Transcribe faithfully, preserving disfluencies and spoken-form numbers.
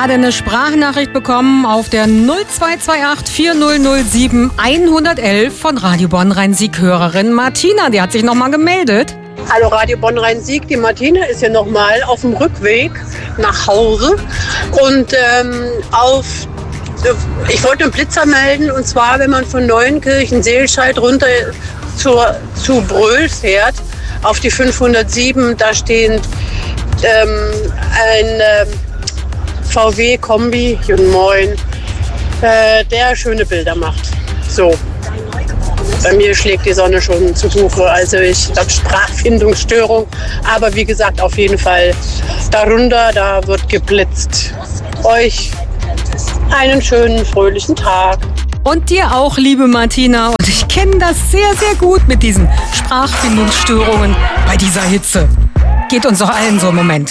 gerade eine Sprachnachricht bekommen auf der null zwei zwei acht vier null null sieben eins eins eins von Radio Bonn-Rhein-Sieg-Hörerin Martina. Die hat sich nochmal gemeldet. Hallo Radio Bonn-Rhein-Sieg, die Martina ist ja nochmal auf dem Rückweg nach Hause und ähm, auf, ich wollte einen Blitzer melden, und zwar, wenn man von Neuenkirchen-Seelscheid runter zur, zu Bröl fährt, auf die fünfhundertsieben, da steht ähm, ein äh, V W-Kombi, guten Moin, äh, der schöne Bilder macht. So. Bei mir schlägt die Sonne schon zu Buche, also ich habe Sprachfindungsstörung. Aber wie gesagt, auf jeden Fall darunter, da wird geblitzt. Euch einen schönen, fröhlichen Tag. Und dir auch, liebe Martina. Und ich kenne das sehr, sehr gut mit diesen Sprachfindungsstörungen bei dieser Hitze. Geht uns doch allen so im Moment.